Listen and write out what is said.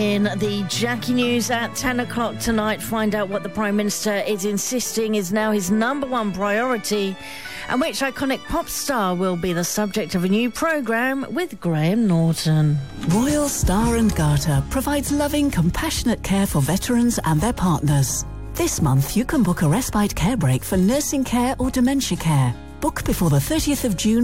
In the Jackie News at 10 o'clock tonight, find out what the Prime Minister is insisting is now his number one priority, and which iconic pop star will be the subject of a new programme with Graham Norton. Royal Star and Garter provides loving, compassionate care for veterans and their partners. This month you can book a respite care break for nursing care or dementia care. Book before the 30th of June